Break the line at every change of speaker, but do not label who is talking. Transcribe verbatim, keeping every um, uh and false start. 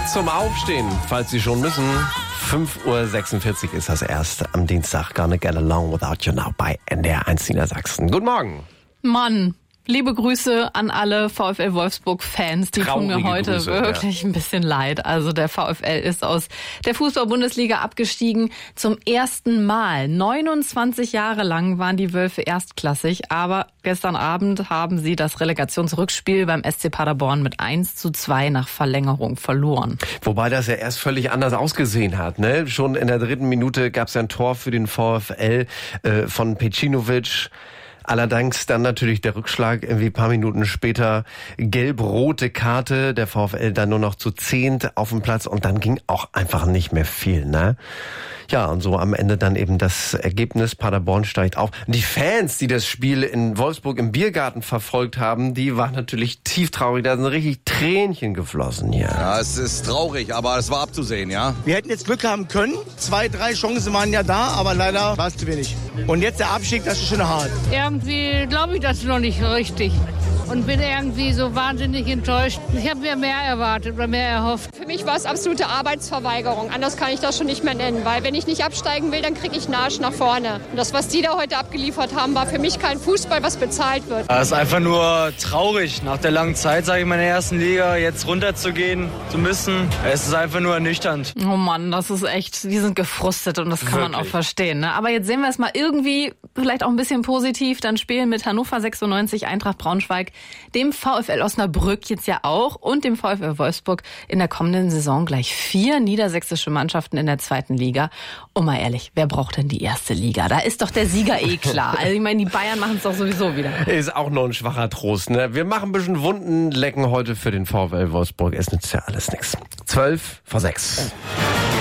zum Aufstehen, falls Sie schon müssen. fünf Uhr sechsundvierzig ist das erst am Dienstag. Gonna get along without you now bei N D R eins Niedersachsen. Guten Morgen.
Mann, liebe Grüße an alle VfL Wolfsburg-Fans. Die tun mir heute
Grüße,
wirklich ja. ein bisschen leid. Also der VfL ist aus der Fußball-Bundesliga abgestiegen zum ersten Mal. neunundzwanzig Jahre lang waren die Wölfe erstklassig, aber gestern Abend haben sie das Relegationsrückspiel beim S C Paderborn mit eins zu zwei nach Verlängerung verloren.
Wobei das ja erst völlig anders ausgesehen hat, ne? Schon in der dritten Minute gab es ein Tor für den VfL äh, von Pecinovic. Allerdings dann natürlich der Rückschlag, irgendwie ein paar Minuten später gelb-rote Karte, der VfL dann nur noch zu zehnt auf dem Platz und dann ging auch einfach nicht mehr viel, ne? Ja, und so am Ende dann eben das Ergebnis, Paderborn steigt auf. Die Fans, die das Spiel in Wolfsburg im Biergarten verfolgt haben, die waren natürlich tief traurig, da sind richtig Tränchen geflossen hier.
Ja, es ist traurig, aber es war abzusehen, ja.
Wir hätten jetzt Glück haben können, zwei, drei Chancen waren ja da, aber leider war es zu wenig. Und jetzt der Abstieg, das ist schon hart.
Irgendwie glaube ich das noch nicht richtig und bin irgendwie so wahnsinnig enttäuscht. Ich habe mir mehr erwartet oder mehr erhofft.
Für mich war es absolute Arbeitsverweigerung. Anders kann ich das schon nicht mehr nennen, weil wenn ich nicht absteigen will, dann kriege ich einen Arsch nach vorne. Und das, was die da heute abgeliefert haben, war für mich kein Fußball, was bezahlt wird.
Es ist einfach nur traurig, nach der langen Zeit, sage ich mal, in der ersten Liga jetzt runterzugehen zu müssen. Es ist einfach nur ernüchternd.
Oh Mann, das ist echt, die sind gefrustet und das kann Wirklich? man auch verstehen, ne? Aber jetzt sehen wir es mal irgendwie, vielleicht auch ein bisschen positiv, dann spielen mit Hannover sechsundneunzig, Eintracht Braunschweig, dem VfL Osnabrück jetzt ja auch und dem VfL Wolfsburg in der kommenden Saison gleich vier niedersächsische Mannschaften in der zweiten Liga. Und mal ehrlich, wer braucht denn die erste Liga? Da ist doch der Sieger eh klar. Also ich meine, die Bayern machen es doch sowieso wieder.
Ist auch noch ein schwacher Trost, ne? Wir machen ein bisschen Wunden lecken heute für den VfL Wolfsburg. Es nützt ja alles nichts. Zwölf vor sechs.